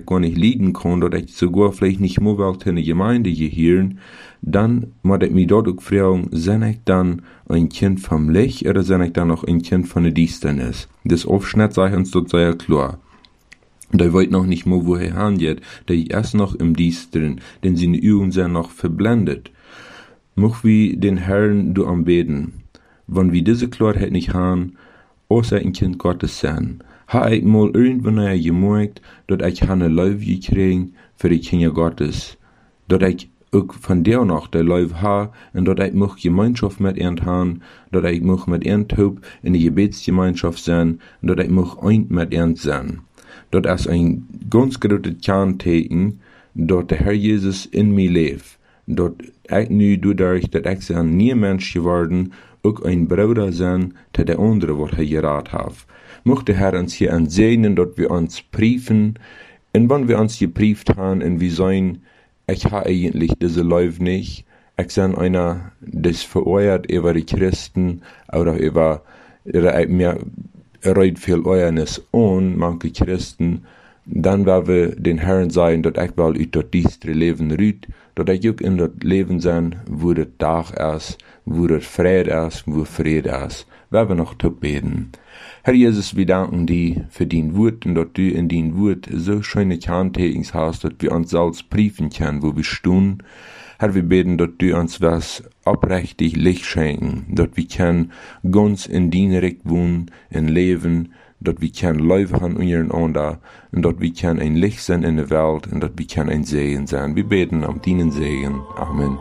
gar nicht leiden kann, dass ich sogar vielleicht nicht mehr will in der Gemeinde gehören, dann muss ich mich dort auch fragen, sind ich dann ein Kind vom Licht oder sind ich dann auch ein Kind von der Düsternis? Das Aufschnitt sagt uns dort sehr klar. Der weiß noch nicht mehr, wo er hingeht, der ist erst noch im Düsteren, denn seine Augen sind noch verblendet. Möch wie den Herrn du anbeten, wenn wir diese Klarheit nicht haben, außer ein Kind Gottes sein. Ha ich mal irgendwann gemerkt, dass ich eine Läufe gekriegt für die Kinder Gottes, dass ich auch von der noch der Läufe ha, und dass ich mich Gemeinschaft mit ihnen haben, dass ich mich mit ihnen taub in die Gebetsgemeinschaft sein, und dass ich mich eint mit ihnen sein. Das ist ein ganz großes Kennzeichen, dass der Herr Jesus in mir lebt. Dass ich nu dadurch, dass ich sein nie Mensch geworden, auch ein Bruder sein, der der andere, was er geraten hat. Möchte der Herr uns hier ansehen, dass wir uns prüfen, und wenn wir uns geprüft haben, und wir sagen, ich habe eigentlich diese Läufe nicht, ich bin einer, das vereuert über die Christen, oder mir reut viel Euernis an, manche Christen, dann werden wir den Herrn sagen, dass ich will aus dieses Leben rüt, dass ich auch in das Leben sein, wo das Tag ist, wo das Friede ist, wo Friede ist. Wir werden noch beten. Herr Jesus, wir danken dir für dein Wort und dass du in dein Wort so schöne Kerntätigkeiten hast, dass wir uns selbst prüfen können, wo wir stehen. Herr, wir beten, dass du uns was aufrichtig Licht schenken, dass wir können ganz in dein Reich wohnen, in Leben, dass wir können Leben haben untereinander, und dass wir können ein Licht sein in der Welt, und dass wir können ein Segen sein. Wir beten um deinen Segen. Amen.